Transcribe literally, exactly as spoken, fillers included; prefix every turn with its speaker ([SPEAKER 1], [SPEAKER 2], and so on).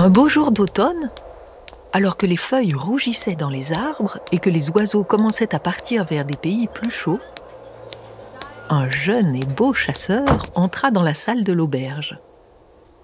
[SPEAKER 1] Un beau jour d'automne, alors que les feuilles rougissaient dans les arbres et que les oiseaux commençaient à partir vers des pays plus chauds, un jeune et beau chasseur entra dans la salle de l'auberge.